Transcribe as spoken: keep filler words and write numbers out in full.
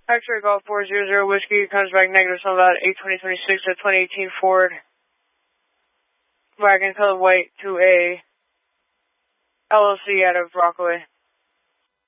X-ray Golf four zero zero Whiskey comes back negative on about eight twenty twenty-six at twenty eighteen Ford. Wagon color white to a L L C out of Rockaway.